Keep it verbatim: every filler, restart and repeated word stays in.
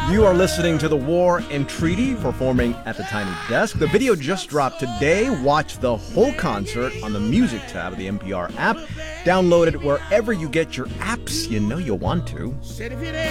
You are listening to The War and Treaty, performing at the Tiny Desk. The video just dropped today. Watch the whole concert on the Music tab of the N P R app. Download it wherever you get your apps. You know you'll want to.